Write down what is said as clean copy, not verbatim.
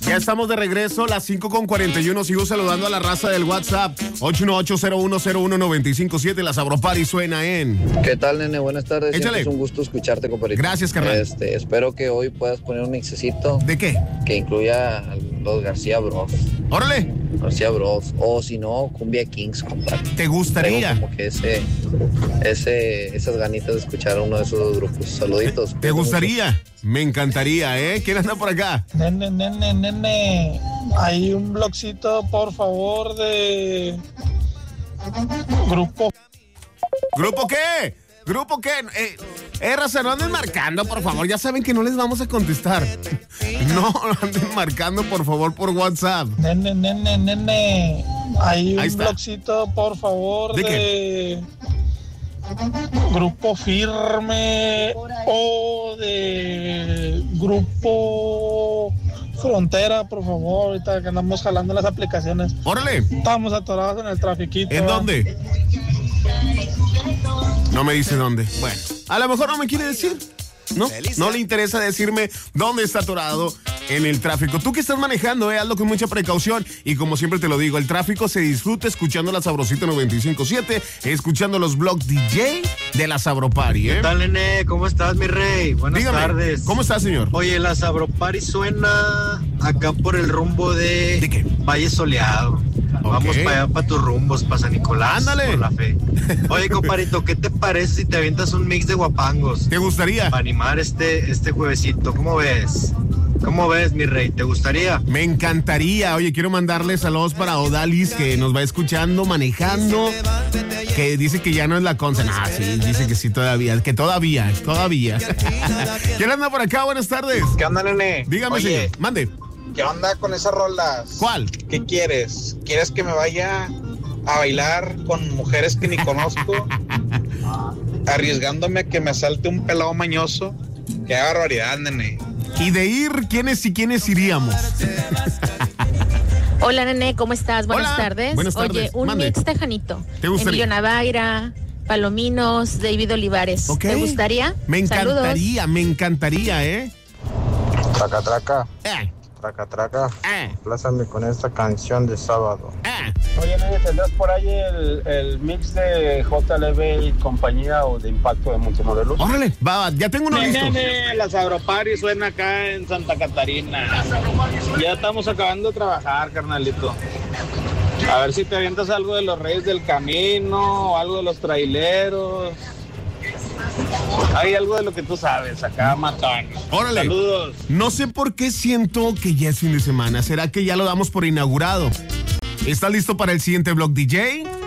Ya estamos de regreso, las 5:41. Sigo saludando a la raza del WhatsApp. 818-0101-957. La Sabropari suena en... ¿Qué tal, nene? Buenas tardes. Échale. Es un gusto escucharte, compadrito. Gracias, carnal. Espero que hoy puedas poner un mixecito. ¿De qué? Que incluya a los García Bros. ¡Órale! García Bros. O si no, Cumbia Kings, compadre. ¿Te gustaría? Tengo como que esas ganitas de escuchar a uno de esos dos grupos. Saluditos. ¿Te gustaría? Me encantaría, ¿eh? ¿Quién anda por acá? Nene. Hay un blogcito, por favor, de grupo. ¿Grupo qué? ¿Grupo qué? Raza, no anden marcando, por favor. Ya saben que no les vamos a contestar. No anden marcando, por favor, por WhatsApp. Nene. Hay un Ahí está. blogcito, por favor, ¿De de Grupo Firme o de Grupo Frontera, por favor. Ahorita que andamos jalando las aplicaciones. ¡Órale! Estamos atorados en el trafiquito. ¿En dónde? No me dice dónde. Bueno, a lo mejor no me quiere decir. No le interesa decirme dónde está atorado en el tráfico. Tú que estás manejando, hazlo con mucha precaución. Y como siempre te lo digo, el tráfico se disfruta escuchando la Sabrosita 95.7, escuchando los blogs DJ de la Sabropari, ¿eh? ¿Qué tal, nene? ¿Cómo estás, mi rey? Buenas tardes. ¿Cómo estás, señor? Oye, la Sabropari suena acá por el rumbo de qué? Valle Soleado. Okay. Vamos para allá, para tus rumbos, para San Nicolás. Ándale. Por la fe. Oye, comparito, ¿qué te parece si te avientas un mix de guapangos? ¿Te gustaría? Para animar este juevesito. ¿Cómo ves? ¿Cómo ves, mi rey? ¿Te gustaría? Me encantaría. Oye, quiero mandarle saludos para Odalis, que nos va escuchando, manejando, que dice que ya no es la Conce. Ah, sí, dice que sí todavía, que todavía. ¿Quién anda por acá? Buenas tardes. ¿Qué onda, nene? Dígame, Oye, señor. Mande. ¿qué onda con esas rolas? ¿Cuál? ¿Qué quieres? ¿Quieres que me vaya a bailar con mujeres que ni conozco? Arriesgándome a que me asalte un pelado mañoso. Qué barbaridad, nene. Y de ir, ¿quiénes y quiénes iríamos? Hola, nene, ¿cómo estás? Buenas Hola. tardes. Buenas tardes. Oye, un Mande. mix tejanito. ¿Te gustaría? Emilio Navaira, Palominos, David Olivares. Ok. ¿Te gustaría? Me encantaría, Saludos. me encantaría, ¿eh? Traca, traca. Eh, Traca, traca. eh, Plázame con esta canción de sábado. eh. Oye, nene, ¿tendrás por ahí el mix de JLB y compañía o de Impacto de Montemorelos? Órale, va, ya tengo uno listo. La Sabropari suena acá en Santa Catarina. Ya estamos acabando de trabajar, carnalito. A ver si te avientas algo de los Reyes del Camino, algo de los traileros. Hay algo de lo que tú sabes, acá matón. Órale. Saludos. No sé por qué siento que ya es fin de semana. ¿Será que ya lo damos por inaugurado? ¿Estás listo para el siguiente blog DJ?